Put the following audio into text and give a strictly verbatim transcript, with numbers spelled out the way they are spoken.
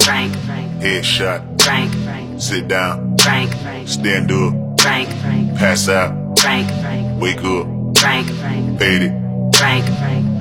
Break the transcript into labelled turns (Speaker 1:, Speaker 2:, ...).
Speaker 1: Frank,
Speaker 2: Headshot.
Speaker 1: Frank,
Speaker 2: Sit down.
Speaker 1: Frank,
Speaker 2: Stand up.
Speaker 1: Frank,
Speaker 2: Pass out.
Speaker 1: Frank,
Speaker 2: Wake up.
Speaker 1: Frank,
Speaker 2: Fade it.
Speaker 1: Frank,